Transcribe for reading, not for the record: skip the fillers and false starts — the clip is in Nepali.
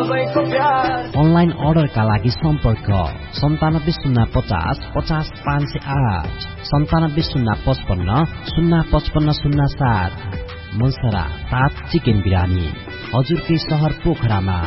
अनलाइन अर्डरका लागि सम्पर्क 9705050508 970555055507। मनसरा 7 चिकन बिरानी हजुरकै शहर पोखरामा।